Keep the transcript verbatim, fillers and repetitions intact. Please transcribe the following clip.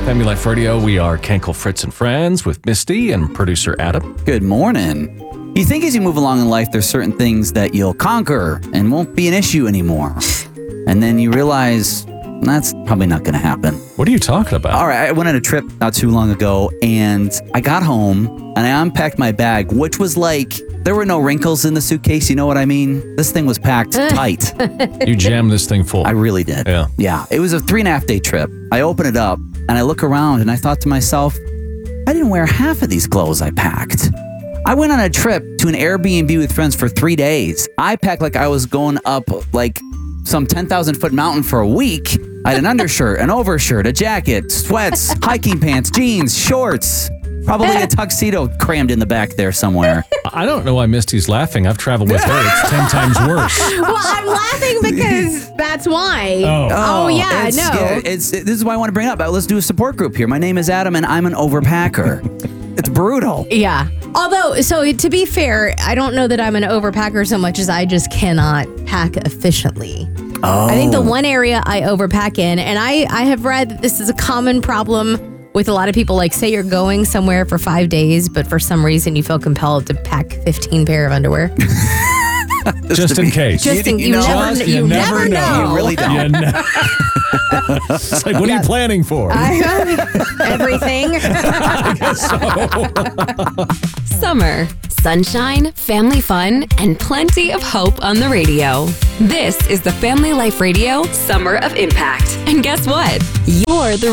Family Life Radio, we are Kenkel, Fritz, and Friends with Misty and producer Adam. Good morning. You think as you move along in life, there's certain things that you'll conquer and won't be an issue anymore. And then you realize that's probably not going to happen. What are you talking about? All right, I went on a trip not too long ago, and I got home, and I unpacked my bag, which was like, there were no wrinkles in the suitcase, you know what I mean? This thing was packed tight. You jammed this thing full. I really did. Yeah. Yeah, it was a three and a half day trip. I open it up, and I look around, and I thought to myself, I didn't wear half of these clothes I packed. I went on a trip to an Airbnb with friends for three days. I packed like I was going up like some ten thousand foot mountain for a week. I had an undershirt, an overshirt, a jacket, sweats, hiking pants, jeans, shorts, probably a tuxedo crammed in the back there somewhere. I don't know why Misty's laughing. I've traveled with her. It's ten times worse. Well, I'm laughing because that's why. Oh, oh yeah, it's, no. yeah, it's, it, this is why I want to bring it up. Let's do a support group here. My name is Adam, and I'm an overpacker. It's brutal. Yeah. Although, so to be fair, I don't know that I'm an overpacker so much as I just cannot pack efficiently. Oh. I think the one area I overpack in, and I, I have read that this is a common problem with a lot of people, like say you're going somewhere for five days, but for some reason you feel compelled to pack fifteen pair of underwear. Just in case. Just in, You you, know, never, just- you, you never never know. know. You really don't. You know. It's like, what are you planning for? Everything. Summer, sunshine, family fun, and plenty of hope on the radio. This is the Family Life Radio Summer of Impact. And guess what? You're the